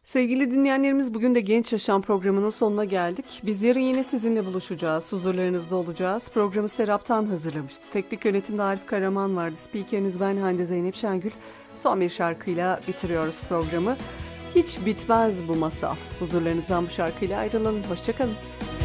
Sevgili dinleyenlerimiz, bugün de Genç Yaşam programının sonuna geldik. Biz yarın yine sizinle buluşacağız, huzurlarınızda olacağız. Programı Serap'tan hazırlamıştı. Teknik yönetimde Arif Karaman vardı. Spikeriniz ben Hande Zeynep Şengül. Son bir şarkıyla bitiriyoruz programı. Hiç bitmez bu masal. Huzurlarınızdan bu şarkıyla ayrılalım. Hoşçakalın.